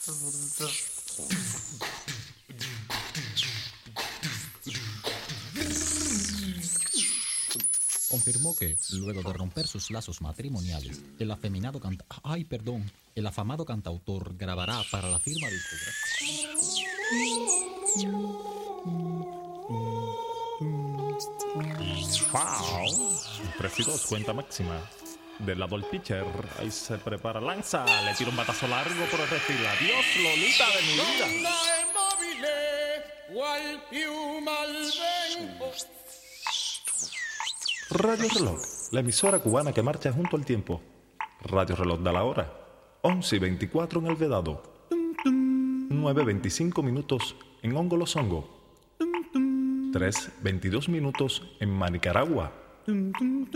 Confirmó que, luego de romper sus lazos matrimoniales, el afamado cantautor grabará para la firma discográfica. Wow, 3 y 2, cuenta máxima. Del lado del pitcher, ahí se prepara, lanza, le tira un batazo largo por el refil. Adiós, Lolita de mi vida. Radio Reloj, la emisora cubana que marcha junto al tiempo. Radio Reloj da la hora, 11:24 en El Vedado, 9:25 minutos en Hongo Los Hongo, 3:22 minutos en Manicaragua,